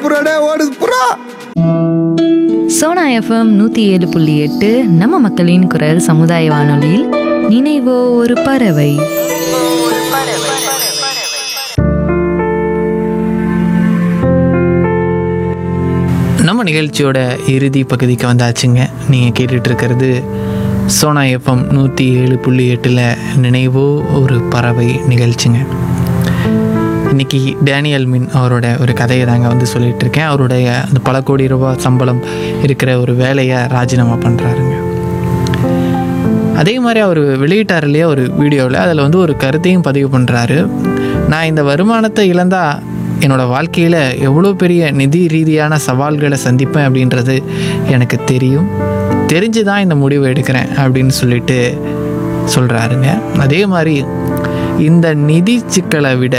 புறாடே ஓடுது புறா. சோனா எஃப்எம் 107.8 நம்ம மக்களின் குரல் சமுதாய வானொலியில் நினைவோ ஒரு பறவை. நம்ம நிகழ்ச்சியோட இறுதி பகுதிக்கு வந்தாச்சுங்க. நீங்கள் கேட்டுட்ருக்கிறது சோனா எஃப்எம் 107.8 நினைவோ ஒரு பறவை நிகழ்ச்சிங்க. இன்றைக்கி டேனியல் மின் அவரோட ஒரு கதையை தாங்க வந்து சொல்லிகிட்டு இருக்கேன். அவருடைய அந்த பல கோடி ரூபாய் சம்பளம் இருக்கிற ஒரு வேலையை ராஜினாமா பண்ணுறாருங்க. அதே மாதிரி அவர் வெளியிட்டார் இல்லையா ஒரு வீடியோவில், அதில் வந்து ஒரு கருத்தையும் பதிவு பண்ணுறாரு. நான் இந்த வருமானத்தை இழந்தால் என்னோடய வாழ்க்கையில் எவ்வளோ பெரிய நிதி ரீதியான சவால்களை சந்திப்பேன் அப்படின்றது எனக்கு தெரிஞ்சு தான் இந்த முடிவை எடுக்கிறேன் அப்படின்னு சொல்லிட்டு சொல்கிறாருங்க. அதே மாதிரி இந்த நிதி சிக்கலை விட,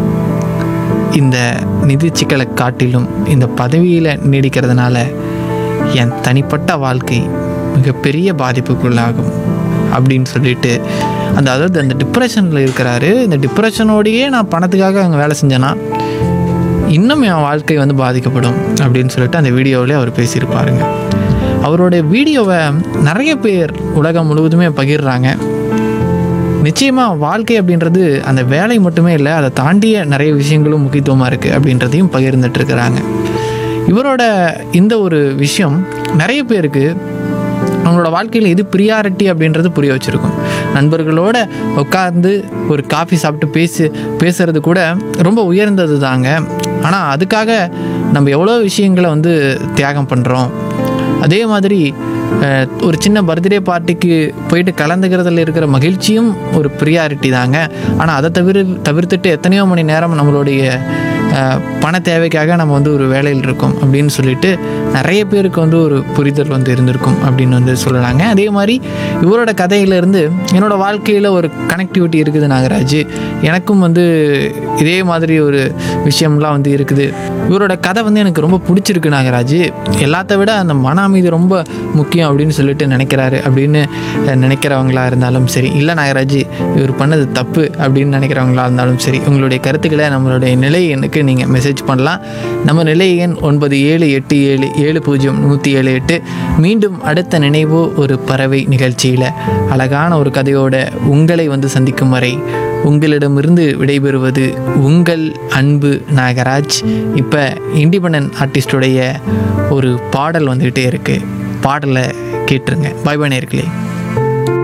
இந்த நிதி சிக்கலை காட்டிலும் இந்த பதவியில் நீடிக்கிறதுனால என் தனிப்பட்ட வாழ்க்கை மிகப்பெரிய பாதிப்புக்குள்ளாகும் அப்படின்னு சொல்லிட்டு அதாவது அந்த டிப்ரெஷனில் இருக்கிறாரு. இந்த டிப்ரெஷனோடையே நான் பணத்துக்காக அங்கே வேலை செஞ்சேன்னா இன்னும் என் வாழ்க்கை வந்து பாதிக்கப்படும் அப்படின்னு சொல்லிட்டு அந்த வீடியோவிலே அவர் பேசியிருப்பாருங்க. அவருடைய வீடியோவை நிறைய பேர் உலகம் முழுவதுமே பகிர்றாங்க. நிச்சயமாக வாழ்க்கை அப்படின்றது அந்த வேலை மட்டுமே இல்லை, அதை தாண்டிய நிறைய விஷயங்களும் முக்கியத்துவமாக இருக்குது அப்படின்றதையும் பகிர்ந்துட்டுருக்கிறாங்க. இவரோட இந்த ஒரு விஷயம் நிறைய பேருக்கு அவங்களோட வாழ்க்கையில் எது ப்ரியாரிட்டி அப்படின்றது புரிய வச்சுருக்கும். நண்பர்களோடு உட்கார்ந்து ஒரு காஃபி சாப்பிட்டு பேசுகிறது கூட ரொம்ப உயர்ந்தது தாங்க. ஆனால் அதுக்காக நம்ம எவ்வளோ விஷயங்களை வந்து தியாகம் பண்ணுறோம். அதே மாதிரி ஒரு சின்ன பர்த்டே பார்ட்டிக்கு போயிட்டு கலந்துக்கிறதுல இருக்கிற மகிழ்ச்சியும் ஒரு ப்ரியாரிட்டி தாங்க. ஆனால் அதை தவிர்த்துட்டு எத்தனையோ மணி நேரம் நம்மளுடைய பண தேவைக்காக நம்ம வந்து ஒரு வேலையில் இருக்கோம் அப்படின்னு சொல்லிட்டு நிறைய பேருக்கு வந்து ஒரு புரிதல் வந்து இருந்திருக்கும் அப்படின்னு வந்து சொல்லலாங்க. அதே மாதிரி இவரோட கதையிலேருந்து என்னோடய வாழ்க்கையில் ஒரு கனெக்டிவிட்டி இருக்குது நாகராஜ். எனக்கும் வந்து இதே மாதிரி ஒரு விஷயம்லாம் வந்து இருக்குது. இவரோட கதை வந்து எனக்கு ரொம்ப பிடிச்சிருக்கு நாகராஜ். எல்லாத்த விட அந்த மன அமைதி ரொம்ப முக்கியம் அப்படின்னு சொல்லிட்டு நினைக்கிறாரு அப்படின்னு நினைக்கிறவங்களா இருந்தாலும் சரி, இல்லை நாகராஜ் இவர் பண்ணது தப்பு அப்படின்னு நினைக்கிறவங்களா இருந்தாலும் சரி, உங்களுடைய கருத்துக்களை நம்மளுடைய நிலை எண்ணுக்கு நீங்கள் மெசேஜ் பண்ணலாம். நம்ம நிலை எண் 9787700178. மீண்டும் அடுத்த நினைவோ ஒரு பறவை நிகழ்ச்சியில் அழகான ஒரு கதையோட உங்களை வந்து சந்திக்கும் வரை உங்களிடமிருந்து விடைபெறுவது உங்கள் அன்பு நாகராஜ். இப்போ இண்டிபெண்டன்ட் ஆர்டிஸ்டுடைய ஒரு பாடல் வந்துக்கிட்டே இருக்குது. பாடலை கேட்டுருங்க. பாய் பாய் நேயர்களே.